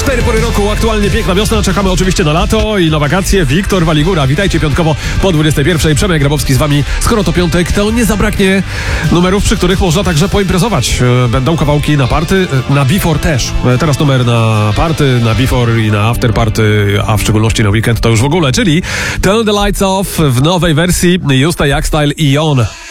4 pory roku, aktualnie piękna wiosna, czekamy oczywiście na lato i na wakacje. Wiktor Waligura, witajcie piątkowo po 21. Przemek Grabowski z wami. Skoro to piątek, to nie zabraknie numerów, przy których można także poimprezować. Będą kawałki na party, na before też. Teraz numer na party, na before i na after party, a w szczególności na weekend to już w ogóle, czyli Turn the Lights Off w nowej wersji Justa Jak Style i On.